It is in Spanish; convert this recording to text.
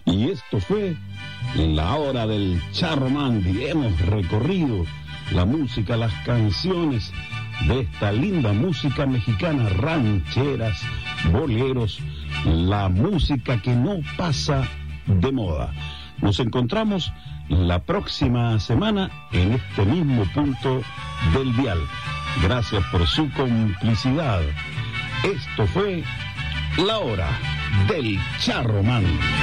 Y esto fue La Hora del Charro Mandy. Hemos recorrido la música, las canciones de esta linda música mexicana, rancheras, boleros, la música que no pasa de moda. Nos encontramos la próxima semana en este mismo punto del dial. Gracias por su complicidad. Esto fue La Hora del Charro Mandy.